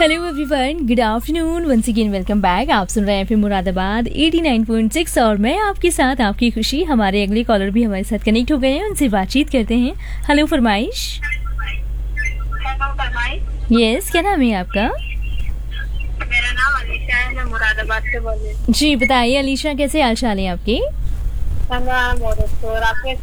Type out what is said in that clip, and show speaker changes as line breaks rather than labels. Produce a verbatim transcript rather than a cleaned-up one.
Hello everyone, good afternoon, once again welcome back. आप सुन रहे हैं फिर Moradabad eighty nine point six और मैं आपके साथ आपकी खुशी। हमारे अगले कॉलर भी हमारे साथ कनेक्ट हो गए हैं, उनसे बातचीत करते हैं। हेलो फरमाइश।
हेलो फरमाइश।
यस, क्या नाम है आपका?
मेरा नाम अलीशा है, मैं मुरादाबाद से बोल रही हूँ।
जी बताइए अलीशा, कैसे हाल चाल है आपके?
आपके